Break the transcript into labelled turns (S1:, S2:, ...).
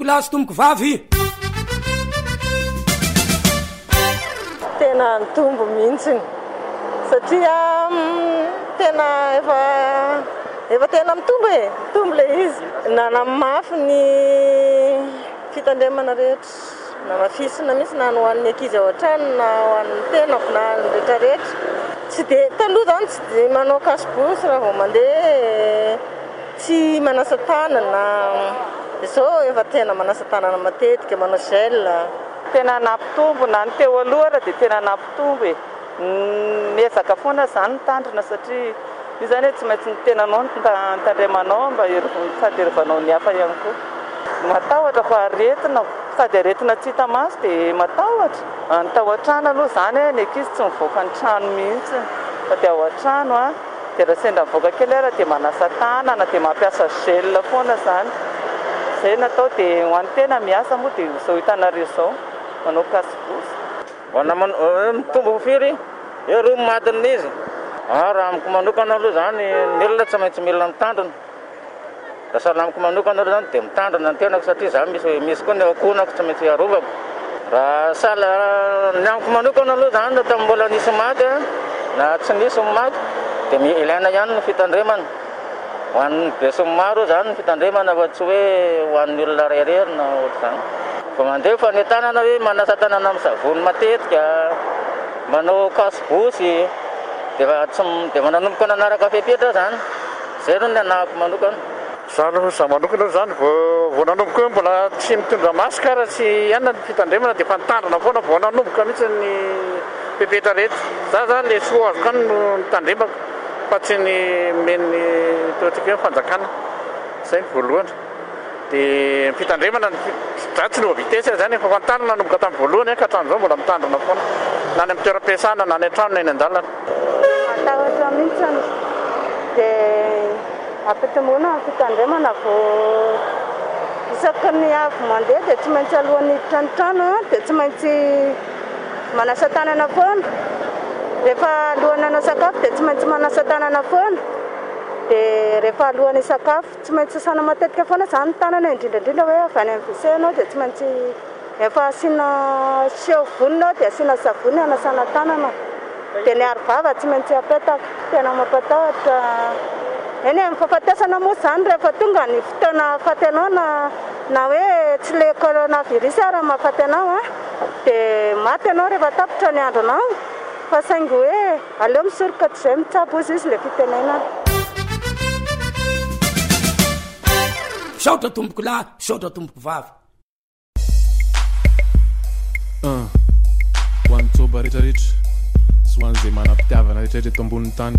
S1: lahy sy tomboko vavy.
S2: Tena nitombo mihitsiny satria tena efa tena mitombo mitombo le izy. Nanamafy ny fitandremana rehetra, namafisina mihitsy na ho an'ny ankizy ao an-trano na ho an'ny tenako na ny rehetrarehetra. Tsy dia taloha zany tsy dia manao kasibosy raha vao mandeha, tsy manasa tanana. Izao efa tena manasa tanana matetika, manao gel.
S3: Tena nampitombo na ny teo aloha raha dia tena nampitombo e. Miezaka foana izany ny tandrina satria io zany hoe tsy maintsy ny tenanao nitandremanao mba sady herovanao ny hafa ihany koa. Matahotra fa aretina, sady aretina tsy hita maso dia matahotra. Ny tao an-trano aloha izany hoe ny ankizy tsy mivoaka ny trano mihitsy fa dia ao an-trano dia raha sendra mivoaka kely ara dia manasa tanana dia mampiasa gel foana izany. Izay natao dia ho an'ny tena miasa moa dia izao hitanareo izao manao kasibosy.
S4: Mitombo firy ero madina izy. Raha amiko manokana aloha zany ny olona tsy maintsy mila mitandrina. Raha sahala amiko manokana aloha zany dia mitandrina ny tenako satria za misy koa ny akonako tsy maintsy arovako. Raha sahala ny amiko manokana aloha zany tamin'ny mbola nisy maty na tsy nisy maty dia ilaina ihany ny fitandremana. Ho an'ny besin'ny maro zany ny fitandremana fa tsy hoe ho an'ny olona reherery na ohatr'izany. Fa mandeha fa ny tanana hoe manasa tanana amin'ny savony matetika, manao kasibosy dia mananomboka nanaraka fepetra zany. Izay no ny anahako manokana.
S5: Za manokana zany vao nanomboka hoe mbola tsy mitondra masika raha tsy ihana ny fitandremana dia fa nitandrina foana vao nanomboka mihitsy ny fepetra rehetra. Za zany le soa azo kany no nitandremako fa tsy ny men'ny toetrika hoe fanjakana. Izay ny voalohany. Dia fitandremana za tsy nova vitesy zany efa fantandrina nanomboka tamin'ny voalohany ka hatramin'izao mbola mitandrina foana na ny amin'ny toeram-piasana na ny an-trano na ny an-dalana.
S3: Matahotra mihitsy dia ampitomboana ny fitandremana vao isaky ny avy mandeha dia tsy maintsy alohan'ny hiditra ny trano dia tsy maintsy manasa tanana foana. Rehefa alohan'ny hanao sakafo dia tsy maintsy manasa tanana foana. Dia rehefa alohan'ny sakafo tsy maintsy sasana matetika foana izany ny tanana indrindrandrindra hoe avy any amin'ny WC ianao dia tsy maintsy efa asiana savony dia asiana savony hanasana tanana. Dia ny arovava tsy maintsy apetaka. Tena mampatahotra. Eny amin'ny fahafatesana moa izany rehefa tonga ny fotoana ahafaty anao na hoe tsy le coronavirus raha mahafaty anao dia maty anao rehefa tapitra ny andronao. Fa saingy hoe aleo misoroka tsy izay mitsabo izy ilay fitenenana.
S1: Saotra tomboko lahy, saotra tomboko vavy.
S6: Ho an'ny tsoba rehetrarehetra sy ho an'izay manam-pitiavana rehetrarehetra eto ambonin'ny tany.